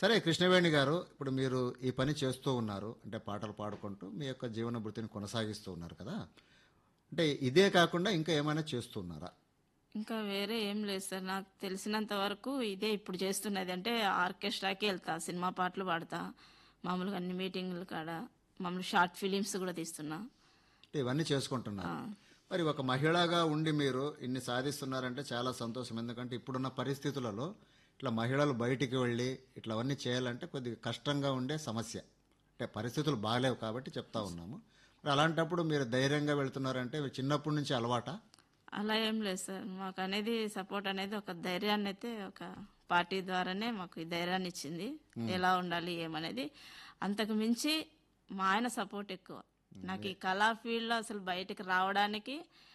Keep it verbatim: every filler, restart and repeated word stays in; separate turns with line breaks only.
సరే కృష్ణవేణి గారు, ఇప్పుడు మీరు ఈ పని చేస్తూ ఉన్నారు. అంటే పాటలు పాడుకుంటూ మీ యొక్క జీవన వృత్తిని కొనసాగిస్తూ ఉన్నారు కదా! అంటే ఇదే కాకుండా ఇంకా ఏమైనా చేస్తూ ఉన్నారా?
ఇంకా వేరే ఏం లేదు సార్. నాకు తెలిసినంత వరకు ఇదే ఇప్పుడు చేస్తున్నది. అంటే ఆర్కెస్ట్రాకి వెళ్తా, సినిమా పాటలు పాడతా, మామూలుగా అన్ని మీటింగులు కాడ, మామూలు షార్ట్ ఫిలిమ్స్ కూడా తీస్తున్నా.
అంటే ఇవన్నీ చేసుకుంటున్నారు. మరి ఒక మహిళగా ఉండి మీరు ఇన్ని సాధిస్తున్నారంటే చాలా సంతోషం. ఎందుకంటే ఇప్పుడున్న పరిస్థితులలో ఇట్లా మహిళలు బయటికి వెళ్ళి ఇట్లా అవన్నీ చేయాలంటే కొద్దిగా కష్టంగా ఉండే సమస్య. అంటే పరిస్థితులు బాగాలేవు కాబట్టి చెప్తా ఉన్నాము. మరి అలాంటప్పుడు మీరు ధైర్యంగా వెళ్తున్నారంటే మీ చిన్నప్పటి నుంచి అలవాటా?
అలా ఏం లేదు సార్. మాకు అనేది సపోర్ట్ అనేది ఒక ధైర్యాన్ని అయితే ఒక పార్టీ ద్వారానే మాకు ఈ ధైర్యాన్ని ఇచ్చింది. ఎలా ఉండాలి ఏమనేది. అంతకు మించి మా ఆయన సపోర్ట్ ఎక్కువ. నాకు ఈ కళా ఫీల్డ్లో అసలు బయటికి రావడానికి